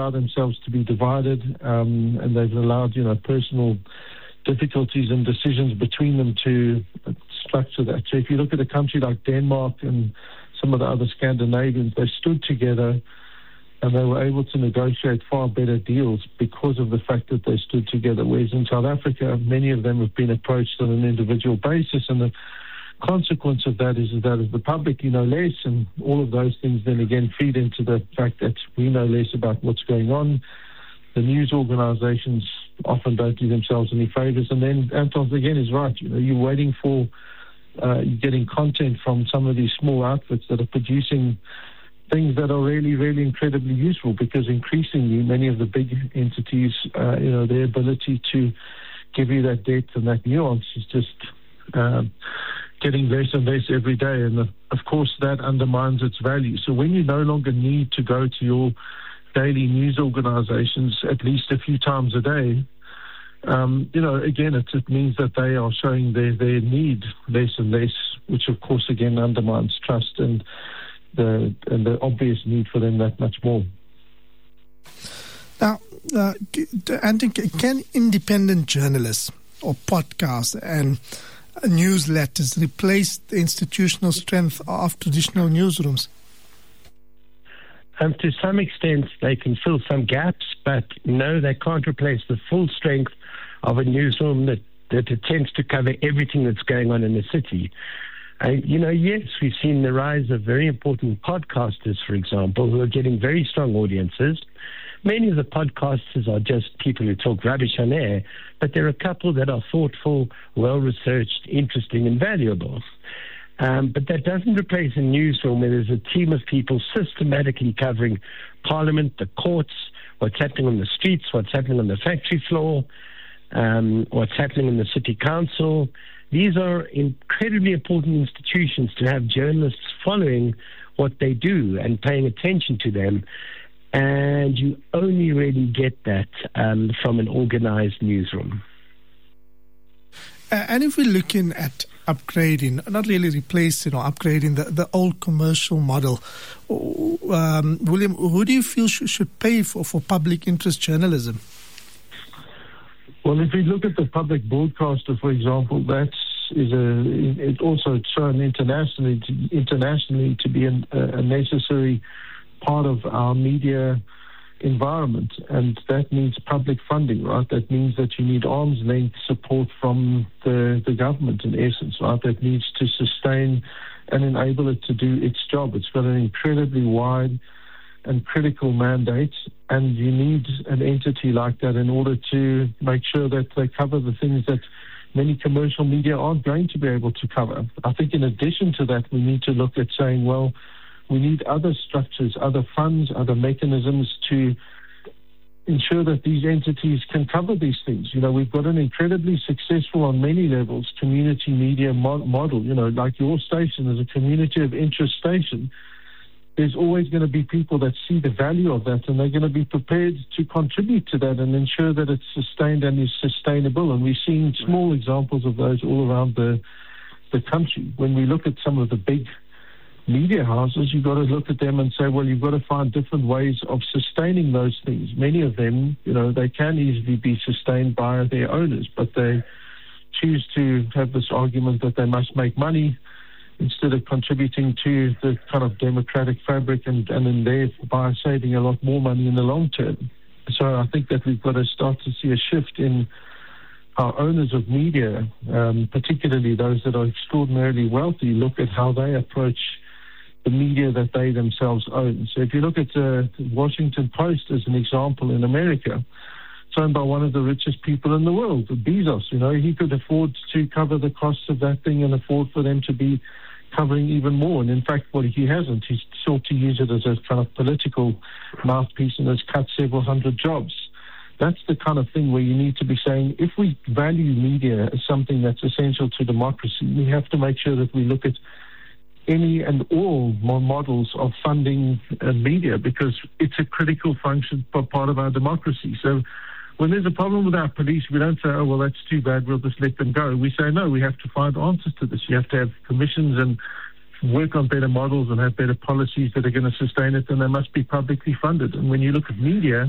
allowed themselves to be divided, and they've allowed, personal difficulties and decisions between them to structure that. So if you look at a country like Denmark and some of the other Scandinavians, they stood together and they were able to negotiate far better deals because of the fact that they stood together. Whereas in South Africa, many of them have been approached on an individual basis, and the consequence of that is that as the public, less, and all of those things then again feed into the fact that we know less about what's going on. The news organizations often don't do themselves any favors. And then Anton again is right. You're waiting for getting content from some of these small outfits that are producing things that are really, really incredibly useful, because increasingly many of the big entities, their ability to give you that depth and that nuance is just getting less and less every day. And of course that undermines its value. So when you no longer need to go to your daily news organizations at least a few times a day, again, it means that they are showing their need less and less, which of course again undermines trust and the obvious need for them that much more. Now, Anton, can independent journalists or podcasts and newsletters replace the institutional strength of traditional newsrooms? To some extent, they can fill some gaps, but no, they can't replace the full strength of a newsroom that attempts to cover everything that's going on in the city. Yes, we've seen the rise of very important podcasters, for example, who are getting very strong audiences. Many of the podcasters are just people who talk rubbish on air, but there are a couple that are thoughtful, well-researched, interesting, and valuable. But that doesn't replace a newsroom where there's a team of people systematically covering Parliament, the courts, what's happening on the streets, what's happening on the factory floor, what's happening in the city council. These are incredibly important institutions to have journalists following what they do and paying attention to them. And you only really get that from an organized newsroom. And if we're looking at upgrading, not really replacing or upgrading the old commercial model, William, who do you feel should pay for public interest journalism? Well, if we look at the public broadcaster, for example, it's also shown internationally to be a necessary part of our media environment, and that needs public funding, right? That means that you need arm's length support from the government, in essence, right? That needs to sustain and enable it to do its job. It's got an incredibly wide and critical mandate, and you need an entity like that in order to make sure that they cover the things that many commercial media aren't going to be able to cover. I think in addition to that, we need to look at saying, well, we need other structures, other funds, other mechanisms to ensure that these entities can cover these things. We've got an incredibly successful on many levels community media model. Like your station is a community of interest station. There's always going to be people that see the value of that, and they're going to be prepared to contribute to that and ensure that it's sustained and is sustainable. And we're seeing small examples of those all around the country. When we look at some of the big media houses, you've got to look at them and say, well, you've got to find different ways of sustaining those things. Many of them, they can easily be sustained by their owners, but they choose to have this argument that they must make money instead of contributing to the kind of democratic fabric and in thereby saving a lot more money in the long term. So I think that we've got to start to see a shift in our owners of media, particularly those that are extraordinarily wealthy, look at how they approach the media that they themselves own. So if you look at the Washington Post as an example in America, it's owned by one of the richest people in the world, Bezos. He could afford to cover the costs of that thing and afford for them to be covering even more. And in fact, he hasn't. He's sought to use it as a kind of political mouthpiece and has cut several hundred jobs. That's the kind of thing where you need to be saying, if we value media as something that's essential to democracy, we have to make sure that we look at any and all models of funding media, because it's a critical function for part of our democracy. So when there's a problem with our police, we don't say, oh, well, that's too bad, we'll just let them go. We say, no, we have to find answers to this. You have to have commissions and work on better models and have better policies that are going to sustain it, and they must be publicly funded. And when you look at media,